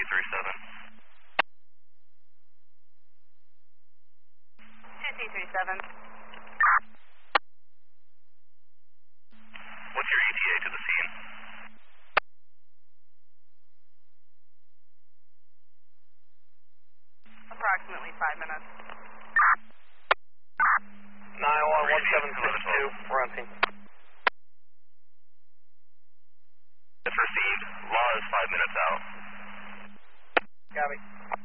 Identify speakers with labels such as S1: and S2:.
S1: 2C37.
S2: 2C37.
S1: What's your ETA to the scene?
S2: Approximately 5 minutes.
S1: 911-1762,
S3: We're on scene.
S1: It's received. Law is 5 minutes out.
S3: Copy.